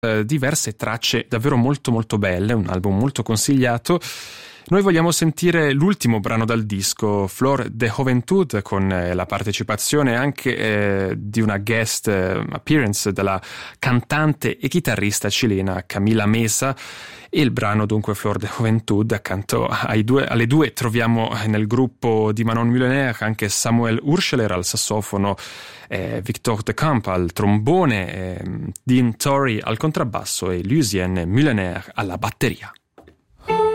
diverse tracce davvero molto molto belle, un album molto consigliato. Noi vogliamo sentire l'ultimo brano dal disco, Flor de Juventud, con la partecipazione anche di una guest appearance della cantante e chitarrista cilena Camila Mesa. E il brano dunque Flor de Juventud, accanto alle due troviamo nel gruppo di Manon Mulener anche Samuel Urscheler al sassofono, Victor de Camp al trombone, Dean Torrey al contrabbasso e Lucien Mulener alla batteria.